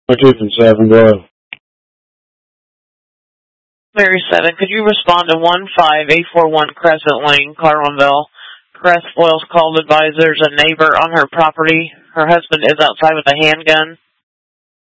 2 and 7, go ahead. Mary 7, could you respond to 15841 Crescent Lane, Carlinville? Crest Oils called advisors a neighbor on her property. Her husband is outside with a handgun.